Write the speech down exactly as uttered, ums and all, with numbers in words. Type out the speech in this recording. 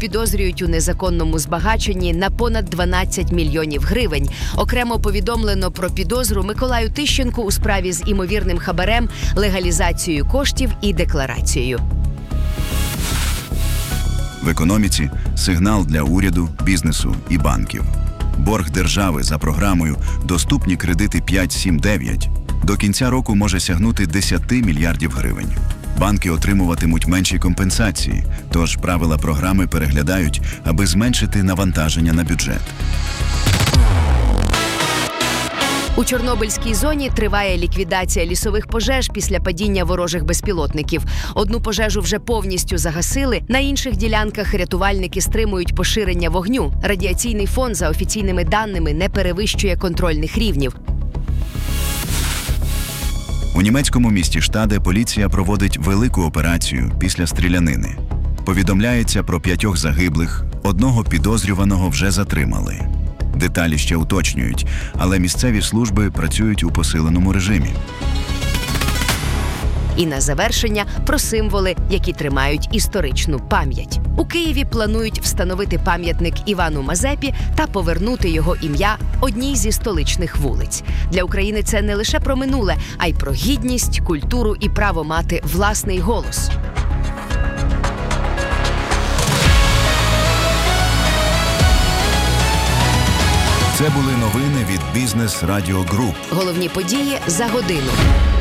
підозрюють у незаконному збагаченні на понад дванадцять мільйонів гривень. Окремо повідомлено про підозру Миколаю Тищенку у справі з імовірним хабарем, легалізацією коштів і декларацією. В економіці – сигнал для уряду, бізнесу і банків. Борг держави за програмою «Доступні кредити п'ять сім дев'ять» до кінця року може сягнути десять мільярдів гривень. Банки отримуватимуть менші компенсації, тож правила програми переглядають, аби зменшити навантаження на бюджет. У Чорнобильській зоні триває ліквідація лісових пожеж після падіння ворожих безпілотників. Одну пожежу вже повністю загасили, на інших ділянках рятувальники стримують поширення вогню. Радіаційний фон, за офіційними даними, не перевищує контрольних рівнів. У німецькому місті Штаде поліція проводить велику операцію після стрілянини. Повідомляється про п'ятьох загиблих, одного підозрюваного вже затримали. Деталі ще уточнюють, але місцеві служби працюють у посиленому режимі. І на завершення про символи, які тримають історичну пам'ять. У Києві планують встановити пам'ятник Івану Мазепі та повернути його ім'я одній зі столичних вулиць. Для України це не лише про минуле, а й про гідність, культуру і право мати власний голос. Це були новини від Бізнес Радіо Груп. Головні події за годину.